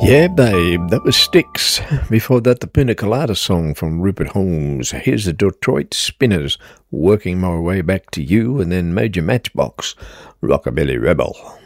Yeah, babe, that was Styx. Before that, the Pina Colada song from Rupert Holmes. Here's the Detroit Spinners, Working My Way Back to You, and then Major Matchbox, Rockabilly Rebel.